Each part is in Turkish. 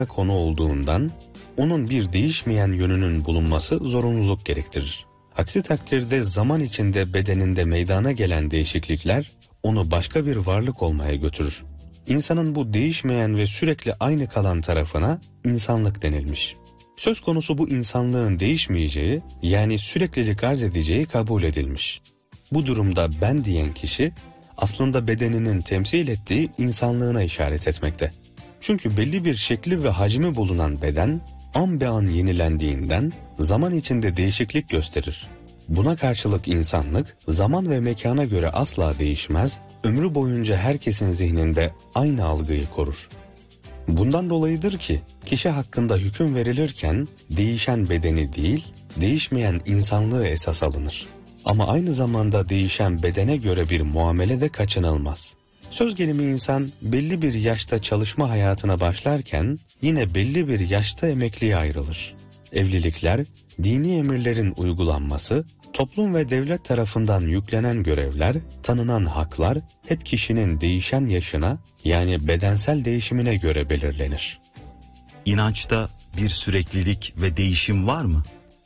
konu olduğundan onun bir değişmeyen yönünün bulunması zorunluluk gerektirir. Aksi takdirde zaman içinde bedeninde meydana gelen değişiklikler onu başka bir varlık olmaya götürür. İnsanın bu değişmeyen ve sürekli aynı kalan tarafına insanlık denilmiş. Söz konusu bu insanlığın değişmeyeceği, yani süreklilik arz edeceği kabul edilmiş. Bu durumda ben diyen kişi aslında bedeninin temsil ettiği insanlığına işaret etmekte. Çünkü belli bir şekli ve hacmi bulunan beden an be an yenilendiğinden zaman içinde değişiklik gösterir. Buna karşılık insanlık zaman ve mekana göre asla değişmez, ömrü boyunca herkesin zihninde aynı algıyı korur. Bundan dolayıdır ki kişi hakkında hüküm verilirken değişen bedeni değil, değişmeyen insanlığı esas alınır. Ama aynı zamanda değişen bedene göre bir muamele de kaçınılmaz. Söz gelimi insan belli bir yaşta çalışma hayatına başlarken yine belli bir yaşta emekliye ayrılır. Evlilikler, dini emirlerin uygulanması, toplum ve devlet tarafından yüklenen görevler, tanınan haklar hep kişinin değişen yaşına, yani bedensel değişimine göre belirlenir. İnançta bir süreklilik ve değişim var mı?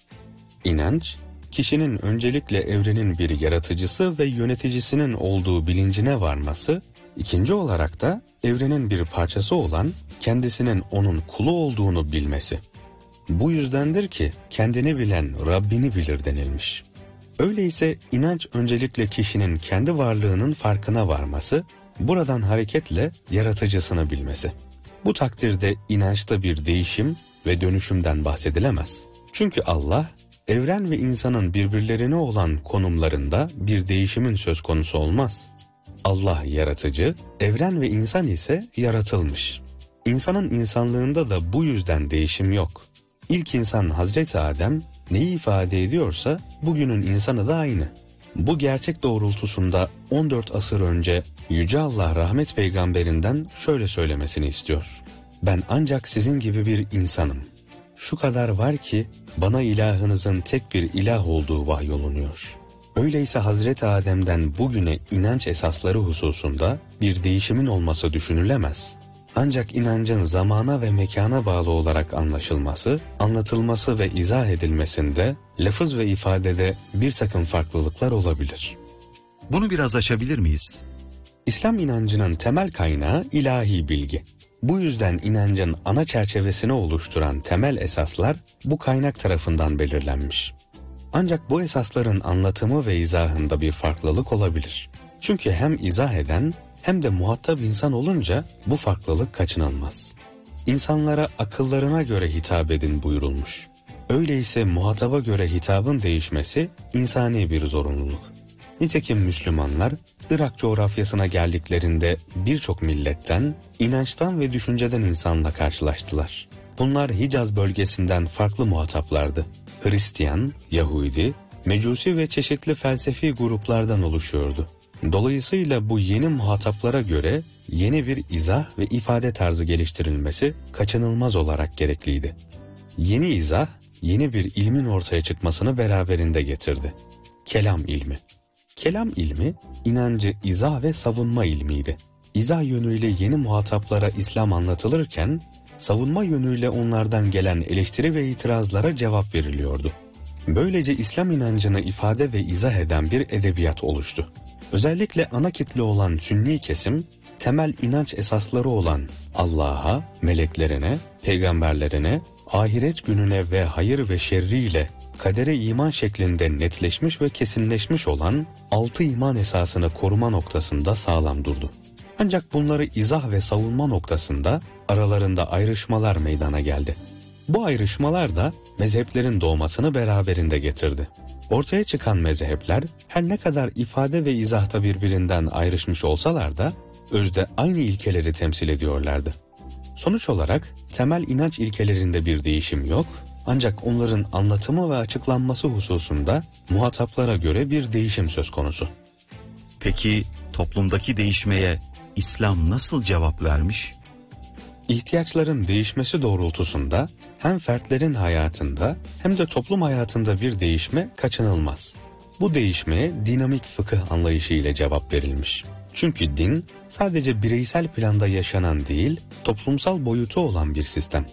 İnanç, kişinin öncelikle evrenin bir yaratıcısı ve yöneticisinin olduğu bilincine varması, ikinci olarak da evrenin bir parçası olan kendisinin onun kulu olduğunu bilmesi. Bu yüzdendir ki kendini bilen Rabbini bilir denilmiş. Öyleyse inanç öncelikle kişinin kendi varlığının farkına varması, buradan hareketle yaratıcısını bilmesi. Bu takdirde inançta bir değişim ve dönüşümden bahsedilemez. Çünkü Allah, evren ve insanın birbirlerine olan konumlarında bir değişimin söz konusu olmaz. Allah yaratıcı, evren ve insan ise yaratılmış. İnsanın insanlığında da bu yüzden değişim yok. İlk insan Hazreti Adem neyi ifade ediyorsa bugünün insanı da aynı. Bu gerçek doğrultusunda 14 asır önce Yüce Allah rahmet peygamberinden şöyle söylemesini istiyor. Ben ancak sizin gibi bir insanım. Şu kadar var ki bana ilahınızın tek bir ilah olduğu vahyolunuyor. Öyleyse Hazreti Adem'den bugüne inanç esasları hususunda bir değişimin olması düşünülemez. Ancak inancın zamana ve mekana bağlı olarak anlaşılması, anlatılması ve izah edilmesinde, lafız ve ifadede bir takım farklılıklar olabilir. Bunu biraz açabilir miyiz? İslam inancının temel kaynağı ilahi bilgi. Bu yüzden inancın ana çerçevesini oluşturan temel esaslar bu kaynak tarafından belirlenmiş. Ancak bu esasların anlatımı ve izahında bir farklılık olabilir. Çünkü hem izah eden hem de muhatap insan olunca bu farklılık kaçınılmaz. İnsanlara akıllarına göre hitap edin buyurulmuş. Öyleyse muhataba göre hitabın değişmesi insani bir zorunluluk. Nitekim Müslümanlar Irak coğrafyasına geldiklerinde birçok milletten, inançtan ve düşünceden insanla karşılaştılar. Bunlar Hicaz bölgesinden farklı muhataplardı. Hristiyan, Yahudi, Mecusi ve çeşitli felsefi gruplardan oluşuyordu. Dolayısıyla bu yeni muhataplara göre yeni bir izah ve ifade tarzı geliştirilmesi kaçınılmaz olarak gerekliydi. Yeni izah, yeni bir ilmin ortaya çıkmasını beraberinde getirdi. Kelam ilmi. Kelam ilmi, inancı izah ve savunma ilmiydi. İzah yönüyle yeni muhataplara İslam anlatılırken, savunma yönüyle onlardan gelen eleştiri ve itirazlara cevap veriliyordu. Böylece İslam inancını ifade ve izah eden bir edebiyat oluştu. Özellikle ana kitle olan Sünni kesim, temel inanç esasları olan Allah'a, meleklerine, peygamberlerine, ahiret gününe ve hayır ve şerriyle kadere iman şeklinde netleşmiş ve kesinleşmiş olan 6 iman esasını koruma noktasında sağlam durdu. Ancak bunları izah ve savunma noktasında aralarında ayrışmalar meydana geldi. Bu ayrışmalar da mezheplerin doğmasını beraberinde getirdi. Ortaya çıkan mezhepler her ne kadar ifade ve izahta birbirinden ayrışmış olsalar da özde aynı ilkeleri temsil ediyorlardı. Sonuç olarak temel inanç ilkelerinde bir değişim yok, ancak onların anlatımı ve açıklanması hususunda muhataplara göre bir değişim söz konusu. Peki toplumdaki değişmeye İslam nasıl cevap vermiş? İhtiyaçların değişmesi doğrultusunda hem fertlerin hayatında hem de toplum hayatında bir değişme kaçınılmaz. Bu değişmeye dinamik fıkıh anlayışı ile cevap verilmiş. Çünkü din sadece bireysel planda yaşanan değil, toplumsal boyutu olan bir sistem.